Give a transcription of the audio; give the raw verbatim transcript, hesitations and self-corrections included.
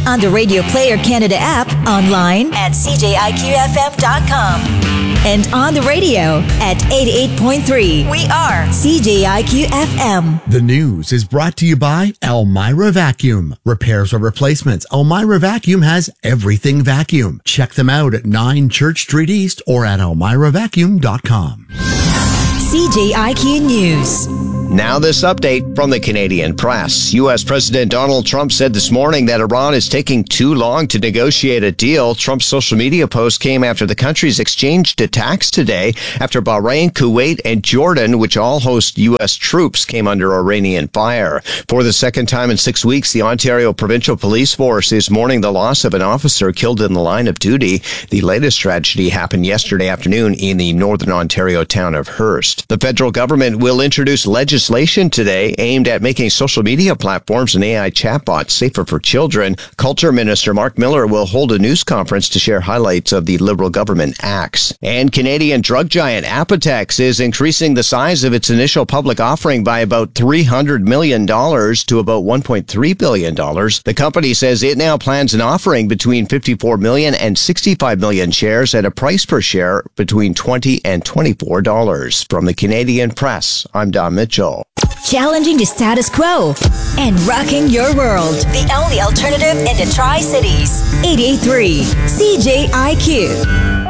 on the Radio Player Canada app, online at c j i q f m dot com, and on the radio at eighty-eight point three. We are C J I Q F M. The news is brought to you by Elmira Vacuum. Repairs or replacements, Elmira Vacuum has everything vacuum. Check them out at nine Church Street East or at elmira vacuum dot com. C J I Q News. Now this update from the Canadian Press. U S President Donald Trump said this morning that Iran is taking too long to negotiate a deal. Trump's social media post came after the countries exchanged attacks today after Bahrain, Kuwait, and Jordan, which all host U S troops, came under Iranian fire. For the second time in six weeks, the Ontario Provincial Police Force is mourning the loss of an officer killed in the line of duty. The latest tragedy happened yesterday afternoon in the Northern Ontario town of Hearst. The federal government will introduce legislation Legislation today aimed at making social media platforms and A I chatbots safer for children. Culture Minister Mark Miller will hold a news conference to share highlights of the Liberal government acts. And Canadian drug giant Apotex is increasing the size of its initial public offering by about three hundred million dollars to about one point three billion dollars. The company says it now plans an offering between fifty-four million and sixty-five million shares at a price per share between twenty and twenty-four dollars. From the Canadian Press, I'm Don Mitchell. Challenging the status quo and rocking your world. The only alternative in the Tri-Cities. eighty-eight point three C J I Q.